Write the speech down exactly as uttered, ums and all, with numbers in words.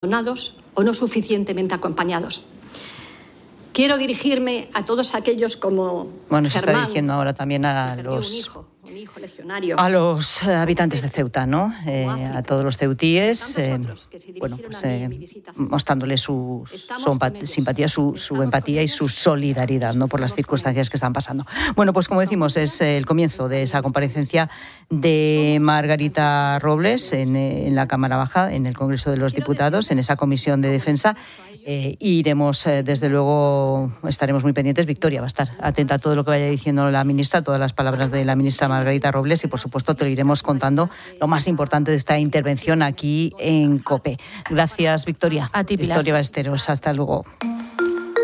o no suficientemente acompañados. Quiero dirigirme a todos aquellos como Bueno, se Germán, está dirigiendo ahora también a los... un hijo, un hijo legionario. A los habitantes de Ceuta, ¿no? Eh, a todos los ceutíes, eh, bueno, pues eh, mostrándoles su, su simpatía, su, su empatía y su solidaridad, ¿no? Por las circunstancias que están pasando. Bueno, pues como decimos, es el comienzo de esa comparecencia de Margarita Robles en, en la Cámara Baja, en el Congreso de los Diputados, en esa comisión de defensa. Eh, iremos, eh, desde luego, estaremos muy pendientes. Victoria va a estar atenta a todo lo que vaya diciendo la ministra, todas las palabras de la ministra Margarita Robles, y por supuesto te lo iremos contando lo más importante de esta intervención aquí en COPE. Gracias, Victoria. A ti, Pilar. Victoria Ballesteros, hasta luego.